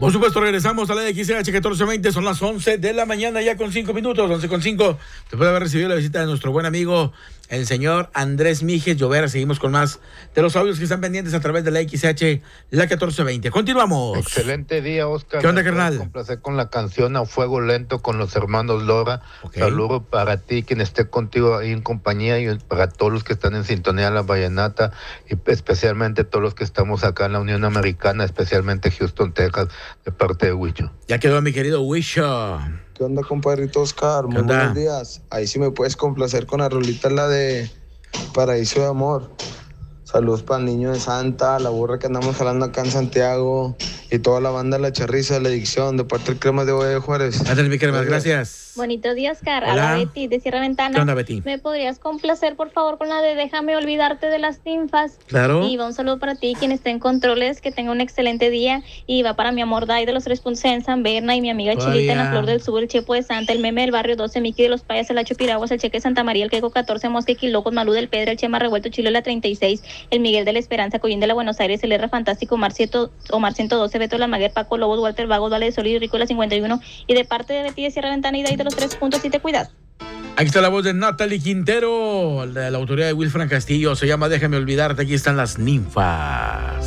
Por supuesto, regresamos a la XH 1420, son las 11 de la mañana, ya con 5 minutos, 11:05. Después de haber recibido la visita de nuestro buen amigo, el señor Andrés Mijes Llovera, seguimos con más de los audios que están pendientes a través de la XH, la 1420. Continuamos. Excelente día, Oscar. ¿Qué onda, carnal? Complacer con la canción A Fuego Lento con los hermanos Lora. Okay. Saludo para ti, quien esté contigo ahí en compañía, y para todos los que están en sintonía de la vallenata, y especialmente todos los que estamos acá en la Unión Americana, especialmente Houston, Texas, de parte de Huicho. Ya quedó mi querido Huicho. ¿Qué onda, compadrito Oscar? Muy buenos días. Ahí sí me puedes complacer con la rolita, la de Paraíso de Amor. Saludos para el niño de Santa, la burra que andamos jalando acá en Santiago, y toda la banda La Charriza de la Adicción, de parte del Cremas de Valle de Juárez. Gracias, mi Cremas, gracias. Bonito día, Oscar. Hola. Hola, Betty, de Sierra Ventana. ¿Qué onda, Betty? ¿Me podrías complacer, por favor, con la de Déjame olvidarte de las ninfas? Claro. Y va un saludo para ti, quien esté en controles, que tenga un excelente día. Y va para mi amor Dai de los 3 puntos en San Berna, y mi amiga Chilita en la Flor del Sur, el Chepo de Santa, el Meme del Barrio 12, Miki de los Payas, el Hacho Piraguas, el Cheque de Santa María, el Queco 14, Mosque Quilocos, Malú del Pedro, el Chema Revuelto, Chilo la 36, el Miguel de la Esperanza, Coyín de la Buenos Aires, el R Fantástico, Omar 112, Beto Lamaguer, Paco Lobos, Walter Vagos, Vale de Sol y Rico la 51. Y de parte de Betty de Sierra Ventana y Dai de los 3 puntos, y te cuidas. Aquí está la voz de Natalie Quintero, de la autoría de Wilfran Castillo, se llama Déjame olvidarte, aquí están las ninfas.